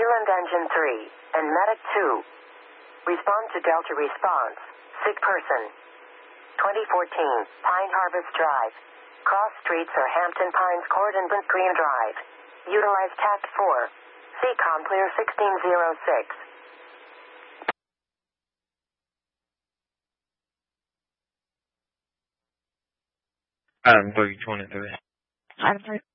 Leland Engine 3, and Medic 2. Respond to Delta Response. Sick person. 2014, Pine Harvest Drive. Cross streets are Hampton Pines Court and Bent Green Drive. Utilize TACT 4. CCOM clear 1606. Adam 323. Adam 3.